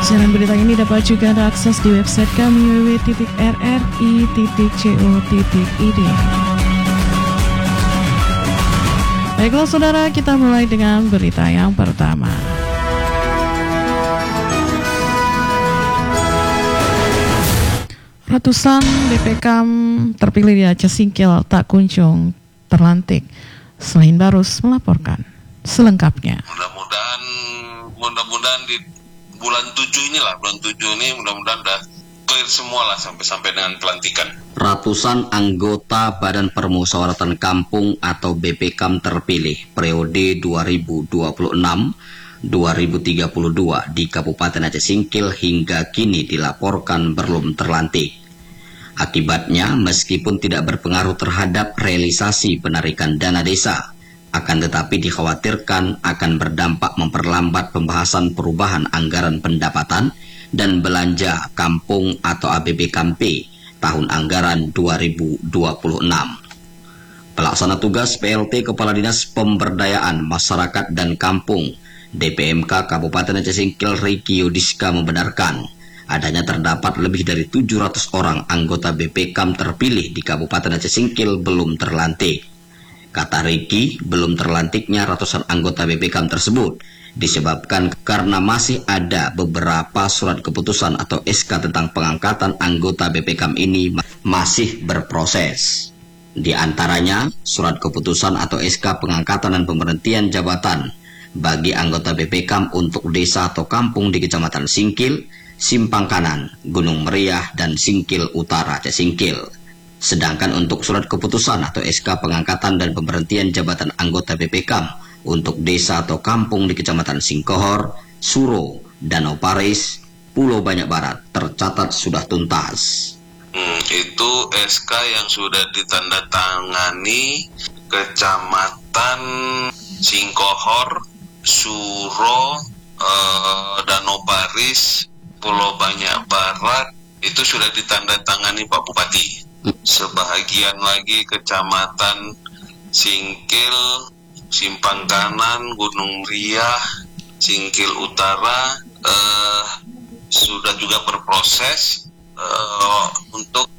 Siaran berita ini dapat juga Anda akses di website kami www.rri.co.id. Baiklah saudara, kita mulai dengan berita yang pertama. Ratusan BPKM terpilih di Aceh Singkil tak kunjung terlantik. Selain Barus melaporkan selengkapnya. Mudah-mudahan di bulan 7 ini mudah-mudahan udah clear semua lah sampai dengan pelantikan. Ratusan anggota Badan Permusyawaratan Kampung atau BPKM terpilih periode 2026-2032 di Kabupaten Aceh Singkil hingga kini dilaporkan belum terlantik. Akibatnya, meskipun tidak berpengaruh terhadap realisasi penarikan dana desa, akan tetapi dikhawatirkan akan berdampak memperlambat pembahasan perubahan anggaran pendapatan dan belanja kampung atau APBKMP tahun anggaran 2026. Pelaksana tugas PLT Kepala Dinas Pemberdayaan Masyarakat dan Kampung DPMK Kabupaten Aceh Singkil Riki Yudiska membenarkan adanya terdapat lebih dari 700 orang anggota BPKM terpilih di Kabupaten Aceh Singkil belum terlantik. Kata Riki, belum terlantiknya ratusan anggota BPKM tersebut disebabkan karena masih ada beberapa surat keputusan atau SK tentang pengangkatan anggota BPKM ini masih berproses. Di antaranya, surat keputusan atau SK pengangkatan dan pemberhentian jabatan bagi anggota BPKM untuk desa atau kampung di Kecamatan Singkil, Simpang Kanan, Gunung Meriah, dan Singkil Utara Aceh Singkil. Sedangkan untuk surat keputusan atau SK pengangkatan dan pemberhentian jabatan anggota BPKM untuk desa atau kampung di Kecamatan Singkohor, Suro, Danau Paris, Pulau Banyak Barat tercatat sudah tuntas. Itu SK yang sudah ditandatangani Kecamatan Singkohor, Suro, Danau Paris, Pulau Banyak Barat itu sudah ditandatangani Pak Bupati. Sebahagian lagi Kecamatan Singkil, Simpang Kanan, Gunung Meriah, Singkil Utara sudah juga berproses untuk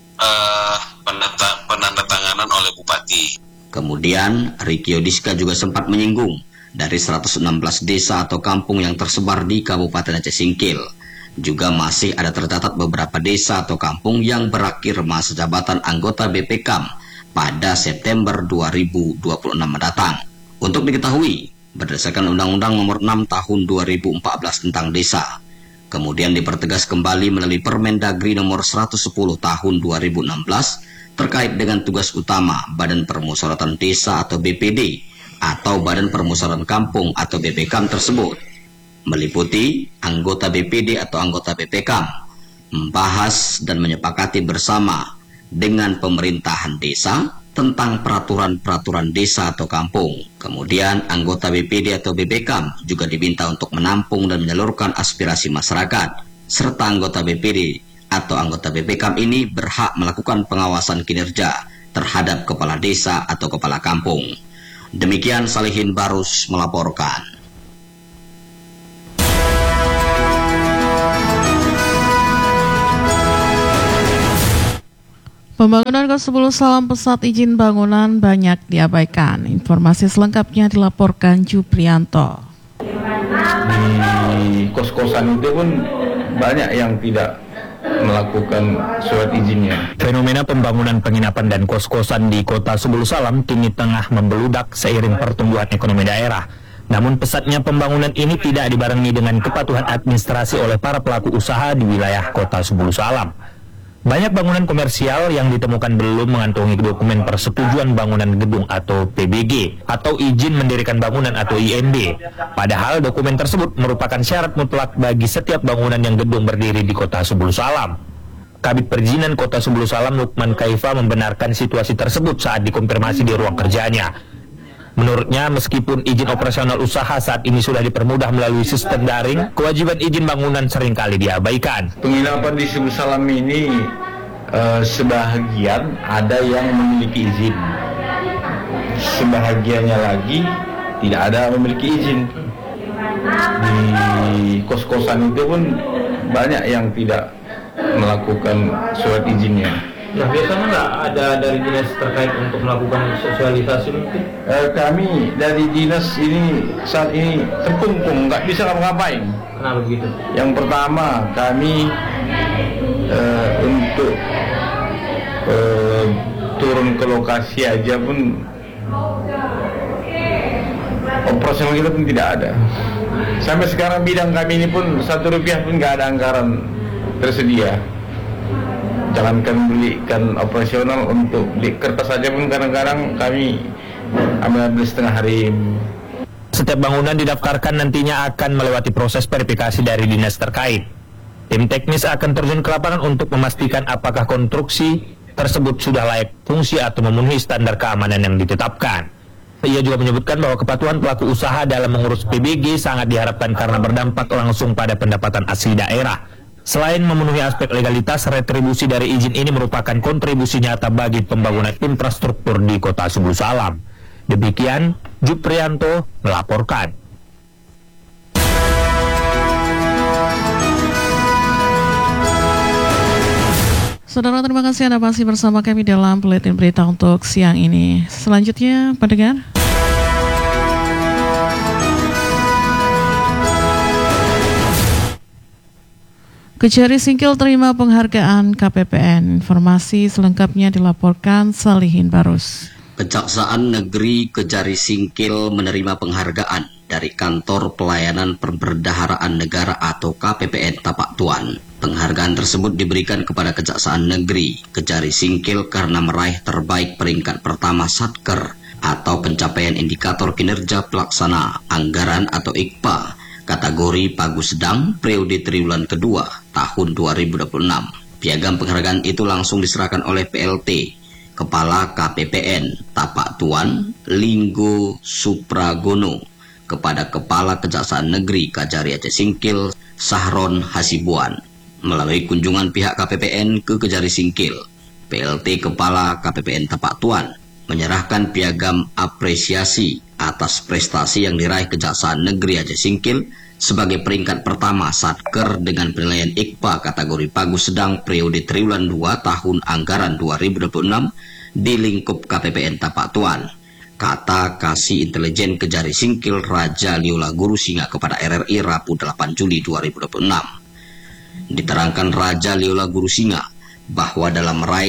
penandatanganan oleh Bupati. Kemudian Riki Yudiska juga sempat menyinggung dari 116 desa atau kampung yang tersebar di Kabupaten Aceh Singkil, juga masih ada tercatat beberapa desa atau kampung yang berakhir masa jabatan anggota BPKM pada September 2026 mendatang. Untuk diketahui, berdasarkan Undang-Undang Nomor 6 Tahun 2014 tentang Desa, kemudian dipertegas kembali melalui Permendagri Nomor 110 Tahun 2016 terkait dengan tugas utama Badan Permusyawaratan Desa atau BPD atau Badan Permusyawaratan Kampung atau BPKM tersebut, meliputi anggota BPD atau anggota BPKM, membahas dan menyepakati bersama dengan pemerintahan desa tentang peraturan-peraturan desa atau kampung. Kemudian anggota BPD atau BPKM juga diminta untuk menampung dan menyalurkan aspirasi masyarakat, serta anggota BPD atau anggota BPKM ini berhak melakukan pengawasan kinerja terhadap kepala desa atau kepala kampung. Demikian Salihin Barus melaporkan. Pembangunan ke-10 Salam Pesat izin bangunan banyak diabaikan. Informasi selengkapnya dilaporkan Juprianto. Di kos-kosan itu pun banyak yang tidak melakukan surat izinnya. Fenomena pembangunan penginapan dan kos-kosan di Kota Sebulu Salam kini tengah membeludak seiring pertumbuhan ekonomi daerah. Namun pesatnya pembangunan ini tidak dibarengi dengan kepatuhan administrasi oleh para pelaku usaha di wilayah Kota Sebulu Salam. Banyak bangunan komersial yang ditemukan belum mengantongi dokumen persetujuan bangunan gedung atau PBG atau izin mendirikan bangunan atau IMB. Padahal dokumen tersebut merupakan syarat mutlak bagi setiap bangunan yang gedung berdiri di Kota Sebulu Salam. Kabid Perizinan Kota Sebulu Salam Lukman Kaifa membenarkan situasi tersebut saat dikonfirmasi di ruang kerjanya. Menurutnya, meskipun izin operasional usaha saat ini sudah dipermudah melalui sistem daring, kewajiban izin bangunan seringkali diabaikan. Penginapan di Sebulu Salam ini sebahagian ada yang memiliki izin, sebahagiannya lagi tidak ada memiliki izin. di kos-kosan itu pun banyak yang tidak melakukan surat izinnya. Nah, biasanya nggak ada dari dinas terkait untuk melakukan sosialisasi mungkin? Kami dari dinas ini saat ini terkungkung, nggak bisa ngapa-ngapain. Kenapa begitu? Yang pertama, kami untuk turun ke lokasi aja pun operasional kita pun tidak ada. Sampai sekarang bidang kami ini pun Rp1 pun nggak ada anggaran tersedia. Jangankan belikan operasional, untuk beli kertas saja pun kadang-kadang kami ambil setengah hari. Setiap bangunan didaftarkan nantinya akan melewati proses verifikasi dari dinas terkait. Tim teknis akan terjun ke lapangan untuk memastikan apakah konstruksi tersebut sudah layak fungsi atau memenuhi standar keamanan yang ditetapkan. Ia juga menyebutkan bahwa kepatuhan pelaku usaha dalam mengurus PBG sangat diharapkan karena berdampak langsung pada pendapatan asli daerah. Selain memenuhi aspek legalitas, retribusi dari izin ini merupakan kontribusi nyata bagi pembangunan infrastruktur di Kota Subulu Salam. Demikian, Juprianto melaporkan. Saudara, terima kasih Anda masih bersama kami dalam Buletin Berita untuk siang ini. Selanjutnya, pendengar. Kejari Singkil terima penghargaan KPPN. Informasi selengkapnya dilaporkan Salihin Barus. Kejaksaan Negeri Kejari Singkil menerima penghargaan dari Kantor Pelayanan Pemberdaharaan Negara atau KPPN Tapak Tuan. Penghargaan tersebut diberikan kepada Kejaksaan Negeri Kejari Singkil karena meraih terbaik peringkat pertama Satker atau pencapaian indikator kinerja pelaksana anggaran atau IKPA kategori Pagu Sedang periode triwulan kedua tahun 2026. Piagam penghargaan itu langsung diserahkan oleh PLT Kepala KPPN Tapak Tuan Linggo Supragono kepada Kepala Kejaksaan Negeri Kejari Aceh Singkil Sahron Hasibuan. Melalui kunjungan pihak KPPN ke Kejari Singkil, PLT Kepala KPPN Tapak Tuan menyerahkan piagam apresiasi atas prestasi yang diraih Kejaksaan Negeri Aceh Singkil sebagai peringkat pertama Satker dengan penilaian IKPA kategori Pagu Sedang periode triwulan 2 tahun anggaran 2026 di lingkup KPPN Tapak Tuan. Kata Kasih Intelijen Kejari Singkil Raja Liola Guru Singa kepada RRI Rabu 8 Juli 2026. Diterangkan Raja Liola Guru Singa bahwa dalam meraih